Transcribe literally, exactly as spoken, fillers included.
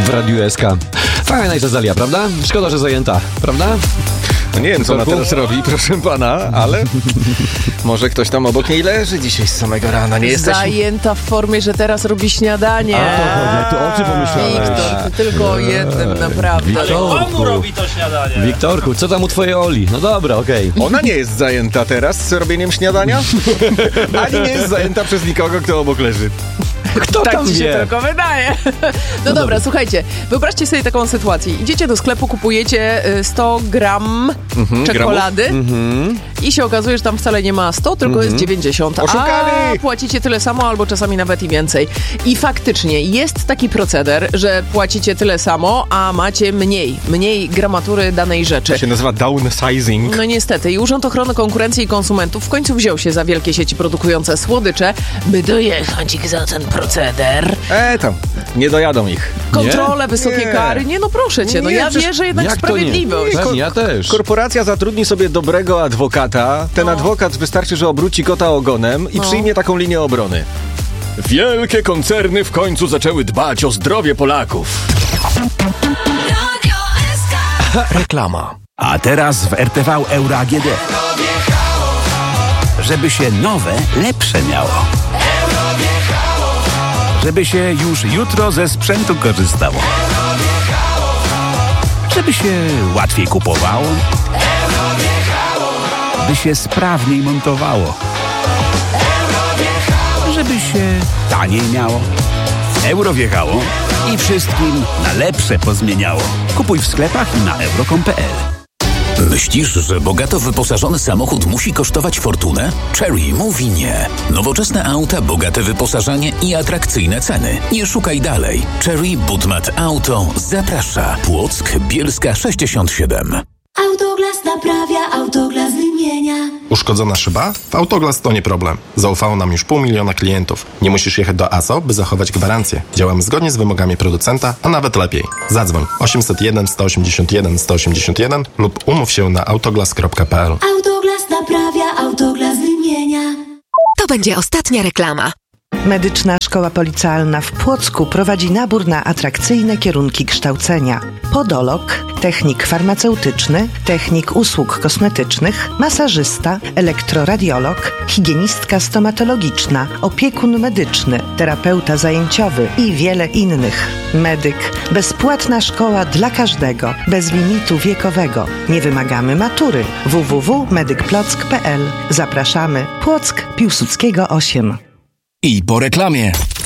w Radiu S K. Fajna jest Azalia, prawda? Szkoda, że zajęta, prawda? No nie wiem, co ona teraz robi, proszę pana, ale może ktoś tam obok niej leży dzisiaj z samego rana. Nie jesteś... Zajęta w formie, że teraz robi śniadanie. A to chodzi, ty o czym pomyślałeś? Wiktor, ty tylko o jednym, naprawdę. Ale on robi to śniadanie. Wiktorku, co tam u twojej Oli? No dobra, okej. Okay. Ona nie jest zajęta teraz z robieniem śniadania, ani nie jest zajęta przez nikogo, kto obok leży. Kto tak tam ci się wie? tylko wydaje. No, no dobra, dobra, słuchajcie, wyobraźcie sobie taką sytuację. Idziecie do sklepu, kupujecie sto gram mhm, czekolady mhm. i się okazuje, że tam wcale nie ma sto, tylko mhm. jest dziewięćdziesiąt. Oszukali! A płacicie tyle samo, albo czasami nawet i więcej. I faktycznie jest taki proceder, że płacicie tyle samo, a macie mniej, mniej gramatury danej rzeczy. To się nazywa downsizing. No niestety. I Urząd Ochrony Konkurencji i Konsumentów w końcu wziął się za wielkie sieci produkujące słodycze, by dojechać ich za ten proceder. E, tam, nie dojadą ich. Kontrole, wysokie nie. kary. Nie, no proszę cię, no nie, ja przecież... wierzę jednak w Jak sprawiedliwość. to nie? Ja też. Korporacja zatrudni sobie dobrego adwokata. Ten no. adwokat wystarczy, że obróci kota ogonem i no. przyjmie taką linię obrony. Wielkie koncerny w końcu zaczęły dbać o zdrowie Polaków. Reklama. A teraz w R T V Euro A G D. Żeby się nowe, lepsze miało. Żeby się już jutro ze sprzętu korzystało. Żeby się łatwiej kupowało. By się sprawniej montowało. Żeby się taniej miało. Euro wjechało i wszystkim na lepsze pozmieniało. Kupuj w sklepach i na euro kropka com kropka p l. Myślisz, że bogato wyposażony samochód musi kosztować fortunę? Chery mówi nie. Nowoczesne auta, bogate wyposażenie i atrakcyjne ceny. Nie szukaj dalej. Chery Budmat Auto zaprasza. Płock, Bielska sześćdziesiąt siedem. Autoglas naprawia, Autoglas wymienia. Uszkodzona szyba? W Autoglas to nie problem. Zaufało nam już pół miliona klientów. Nie musisz jechać do A S O, by zachować gwarancję. Działamy zgodnie z wymogami producenta, a nawet lepiej. Zadzwoń osiemset jeden sto osiemdziesiąt jeden sto osiemdziesiąt jeden lub umów się na autoglas kropka p l. Autoglas naprawia, Autoglas wymienia. To będzie ostatnia reklama. Medyczna Szkoła Policjalna w Płocku prowadzi nabór na atrakcyjne kierunki kształcenia. Podolog, technik farmaceutyczny, technik usług kosmetycznych, masażysta, elektroradiolog, higienistka stomatologiczna, opiekun medyczny, terapeuta zajęciowy i wiele innych. Medyk. Bezpłatna szkoła dla każdego, bez limitu wiekowego. Nie wymagamy matury. w w w kropka medyk plock kropka p l. Zapraszamy. Płock, Piłsudskiego osiem. I po reklamie.